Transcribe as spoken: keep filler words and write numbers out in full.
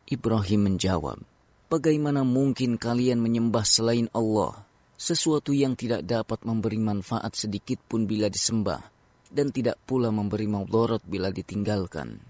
Ibrahim menjawab, "Bagaimana mungkin kalian menyembah selain Allah, sesuatu yang tidak dapat memberi manfaat sedikit pun bila disembah, dan tidak pula memberi mudarat bila ditinggalkan?"